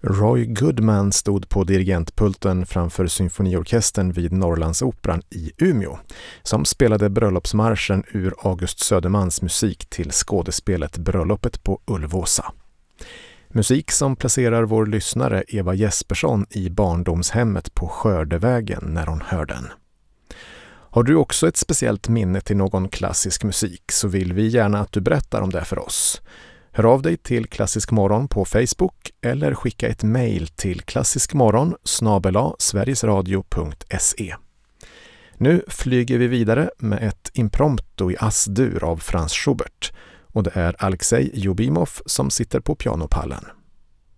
Roy Goodman stod på dirigentpulten framför symfoniorkestern vid Norrlandsoperan i Umeå, som spelade bröllopsmarschen ur August Södermans musik till skådespelet Bröllopet på Ulvåsa. Musik som placerar vår lyssnare Eva Jespersson i barndomshemmet på Skördevägen när hon hör den. Har du också ett speciellt minne till någon klassisk musik så vill vi gärna att du berättar om det för oss. Hör av dig till Klassisk Morgon på Facebook eller skicka ett mejl till klassiskmorgon@sverigesradio.se. Nu flyger vi vidare med ett impromptu i As-dur av Franz Schubert och det är Alexej Jobimov som sitter på pianopallen.